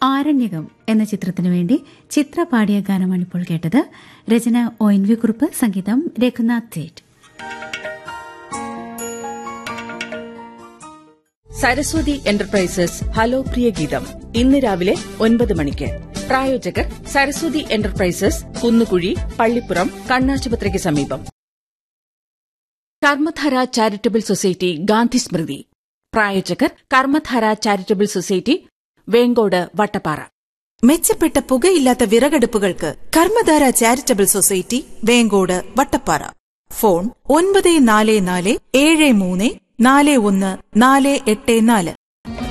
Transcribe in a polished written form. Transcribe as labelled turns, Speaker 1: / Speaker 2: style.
Speaker 1: ആരണ്യകം എന്ന ചിത്രത്തിനു വേണ്ടി ചിത്ര പാടിയ ഗാനമാണ് ഇപ്പോൾ കേട്ടത്. രചന ONV കുറുപ്പ്, സംഗീതം രഘുനാഥ് തേറ്റ്.
Speaker 2: സരസ്വതി എന്റർപ്രൈസസ് ഹലോ പ്രിയ ഗീതം ഇന്ന് രാവിലെ 9 മണിക്ക്. പ്രായോജകർ സരസ്വതി എന്റർപ്രൈസസ്, കുന്നുകുഴി, പള്ളിപ്പുറം, കണ്ണാശുപത്രിക്ക് സമീപം. കർമ്മധാര ചാരിറ്റബിൾ സൊസൈറ്റി ഗാന്ധി സ്മൃതി. പ്രായോജകർ കർമ്മധാര ചാരിറ്റബിൾ സൊസൈറ്റി, വേങ്കോട്, വട്ടപ്പാറ.
Speaker 3: മെച്ചപ്പെട്ട പുകയില്ലാത്ത വിറകടുപ്പുകൾക്ക് Karmadhara charitable society, Vengode, Vattappara. Phone 9447341484.